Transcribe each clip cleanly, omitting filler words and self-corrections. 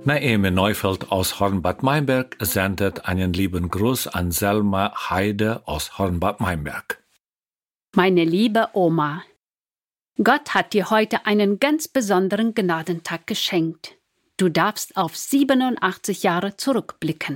Naeme Neufeld aus Hornbad Meinberg sendet einen lieben Gruß an Selma Heide aus Hornbad Meinberg. Meine liebe Oma, Gott hat dir heute einen ganz besonderen Gnadentag geschenkt. Du darfst auf 87 Jahre zurückblicken.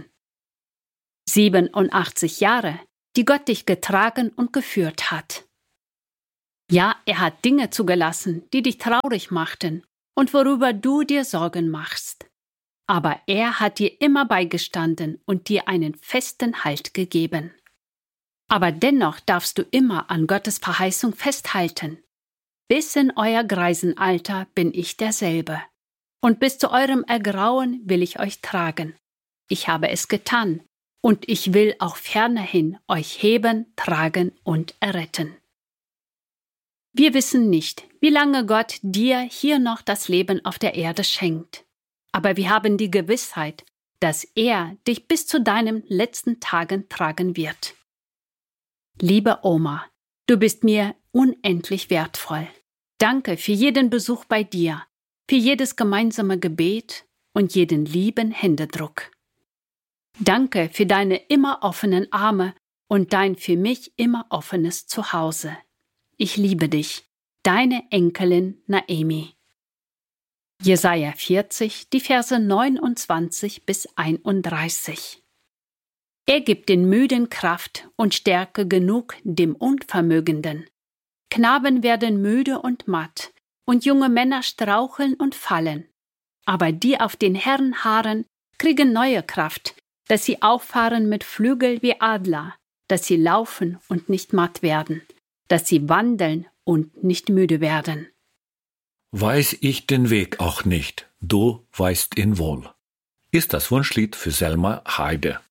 87 Jahre, die Gott dich getragen und geführt hat. Ja, er hat Dinge zugelassen, die dich traurig machten und worüber du dir Sorgen machst. Aber er hat dir immer beigestanden und dir einen festen Halt gegeben. Aber dennoch darfst du immer an Gottes Verheißung festhalten. Bis in euer Greisenalter bin ich derselbe. Und bis zu eurem Ergrauen will ich euch tragen. Ich habe es getan, und ich will auch fernerhin euch heben, tragen und erretten. Wir wissen nicht, wie lange Gott dir hier noch das Leben auf der Erde schenkt. Aber wir haben die Gewissheit, dass er dich bis zu deinen letzten Tagen tragen wird. Liebe Oma, du bist mir unendlich wertvoll. Danke für jeden Besuch bei dir, für jedes gemeinsame Gebet und jeden lieben Händedruck. Danke für deine immer offenen Arme und dein für mich immer offenes Zuhause. Ich liebe dich, deine Enkelin Naemi. Jesaja 40, die Verse 29 bis 31. Er gibt den Müden Kraft und Stärke genug dem Unvermögenden. Knaben werden müde und matt, und junge Männer straucheln und fallen. Aber die auf den Herrn harren, kriegen neue Kraft, dass sie auffahren mit Flügel wie Adler, dass sie laufen und nicht matt werden, dass sie wandeln und nicht müde werden. Weiß ich den Weg auch nicht, du weißt ihn wohl, ist das Wunschlied für Selma Heide.